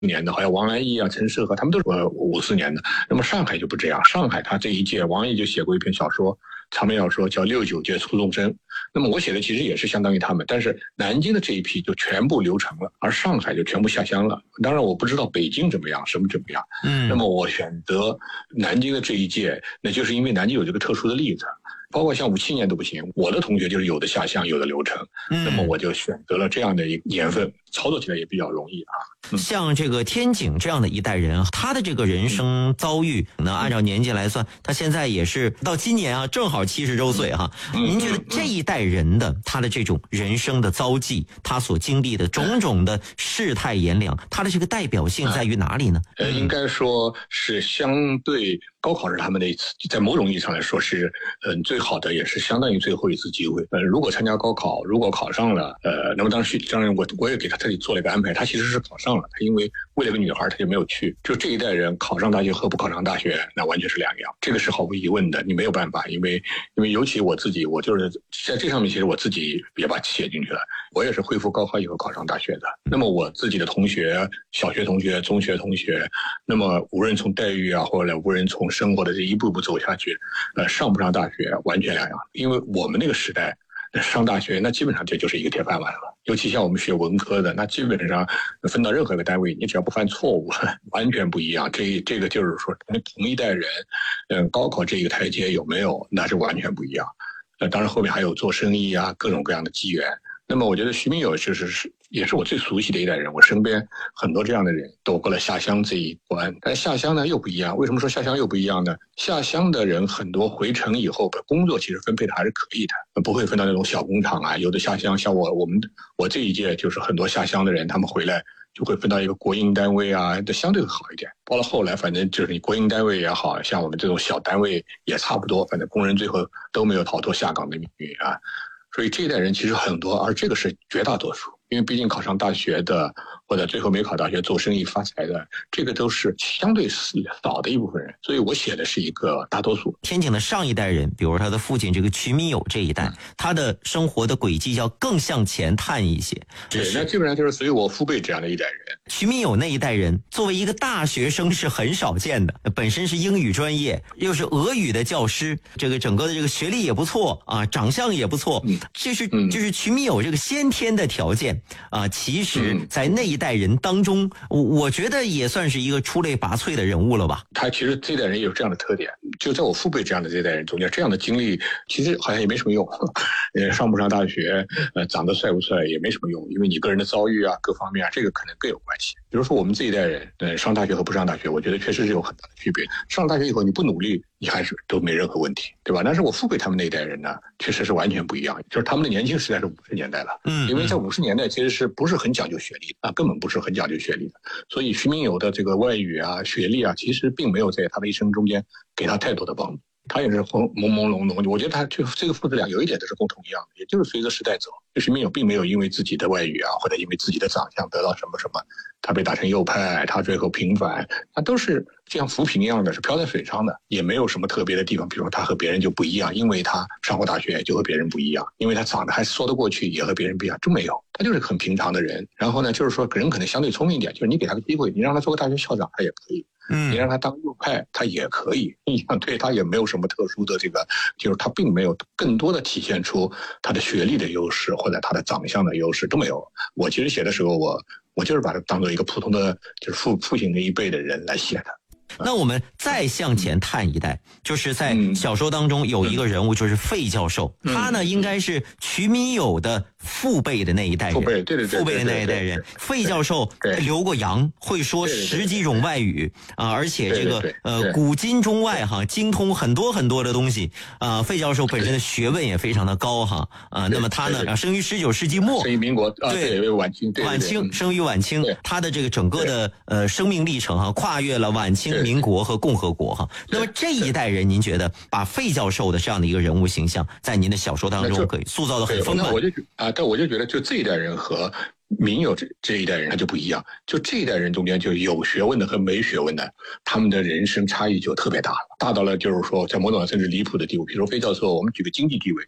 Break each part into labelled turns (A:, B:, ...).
A: 年的，好像王安忆啊、陈适合他们都是54年的。那么上海就不这样，上海他这一届王安忆就写过一篇小说，长篇小说叫《69届初中生》。那么我写的其实也是相当于他们，但是南京的这一批就全部留成了，而上海就全部下乡了。当然我不知道北京怎么样，什么怎么样。那么我选择南京的这一届，那就是因为南京有这个特殊的例子。包括像57年都不行，我的同学就是有的下乡，有的留城，那么我就选择了这样的一个年份，操作起来也比较容易啊。
B: 像这个天井这样的一代人，他的这个人生遭遇呢，按照年纪来算，他现在也是到今年啊，正好70周岁哈。您觉得这一代人的他的这种人生的遭际，他所经历的种种的世态炎凉，他的这个代表性在于哪里呢？
A: 应该说是相对高考是他们的一次，在某种意义上来说是最好的，也是相当于最后一次机会。如果参加高考，如果考上了，那么当然我也给他这里做了一个安排，他其实是考上了，他因为为了个女孩他就没有去。就这一代人考上大学和不考上大学，那完全是两样，这个是毫无疑问的，你没有办法，因为尤其我自己，我就是在这上面，其实我自己也把写进去了。我也是恢复高考以后考上大学的。那么我自己的同学，小学同学、中学同学，那么无论从待遇啊，或者无论从生活的这一步步走下去，上不上大学完全两样。因为我们那个时代上大学，那基本上这就是一个铁饭碗了。尤其像我们学文科的，那基本上分到任何一个单位，你只要不犯错误，完全不一样。这个就是说，同一代人，高考这个台阶有没有，那是完全不一样。当然后面还有做生意啊，各种各样的机缘。那么我觉得徐明友也是我最熟悉的一代人，我身边很多这样的人躲过了下乡这一关。但下乡呢又不一样，为什么说下乡又不一样呢？下乡的人很多回城以后工作其实分配的还是可以的，不会分到那种小工厂啊。有的下乡，像我这一届就是很多下乡的人，他们回来就会分到一个国营单位啊，这相对会好一点。到了后来，反正就是你国营单位也好像我们这种小单位也差不多，反正工人最后都没有逃脱下岗的命运啊。所以这一代人其实很多，而这个是绝大多数，因为毕竟考上大学的或者最后没考大学做生意发财的，这个都是相对少的一部分人，所以我写的是一个大多数。
B: 天井的上一代人，比如他的父亲这个瞿明友这一代，他的生活的轨迹要更向前探一些。
A: 对，那基本上就是属于我父辈这样的一代人。
B: 瞿明友那一代人作为一个大学生是很少见的，本身是英语专业，又是俄语的教师，这个整个的这个学历也不错啊，长相也不错，就是瞿明友这个先天的条件啊，其实在那一代人当中，我觉得也算是一个出类拔萃的人物了吧。
A: 他其实这代人有这样的特点，就在我父辈这样的这代人中间，这样的经历其实好像也没什么用，上不上大学，长得帅不帅也没什么用，因为你个人的遭遇啊，各方面啊，这个可能更有关系。比如说我们这一代人，上大学和不上大学，我觉得确实是有很大的区别。上大学以后你不努力，你还是都没任何问题，对吧？但是我父辈他们那一代人呢，确实是完全不一样，就是他们的年轻时代是50年代了，因为在50年代其实是不是很讲究学历啊，根本不是很讲究学历的，所以徐明友的这个外语啊、学历啊，其实并没有在他的一生中间给他太多的帮助。他也是朦朦胧胧，我觉得他就这个父子俩有一点都是共同一样的，也就是随着时代走。徐明友并没有因为自己的外语啊，或者因为自己的长相得到什么，他被打成右派，他最后平反，他都是像浮萍一样的，是飘在水上的，也没有什么特别的地方。比如说他和别人就不一样，因为他上过大学就和别人不一样，因为他长得还说得过去，也和别人不一样，都没有，他就是很平常的人。然后呢，就是说人可能相对聪明一点，就是你给他个机会，你让他做个大学校长，他也可以。你让他当右派，他也可以。对，他也没有什么特殊的这个，就是他并没有更多的体现出他的学历的优势或者他的长相的优势都没有。我其实写的时候，我就是把他当做一个普通的，就是父亲那一辈的人来写的。
B: 那我们再向前探一代，就是在小说当中有一个人物，就是费教授，他呢应该是瞿明友的父辈的那一代人，
A: 父辈的
B: 那一代人。费教授留过洋，会说10几种外语啊，而且这个古今中外哈，精通很多很多的东西啊。费教授本身的学问也非常的高哈啊。那么他呢，生于19世纪末，
A: 生于民国对晚清，
B: 生于晚清，他的这个整个的生命历程哈，跨越了晚清、民国和共和国哈。那么这一代人，您觉得把费教授的这样的一个人物形象，在您的小说当中可以塑造的很丰满？
A: 但我就觉得，就这一代人和明友这一代人他就不一样。就这一代人中间，就有学问的和没学问的，他们的人生差异就特别大了，大到了就是说，在某种甚至离谱的地步。比如说费教授，我们举个经济地位。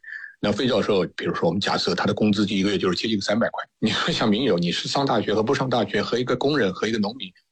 A: 那费教授，比如说我们假设他的工资一个月就是接近300块，你会想民友，你是上大学和不上大学，和一个工人和一个农民，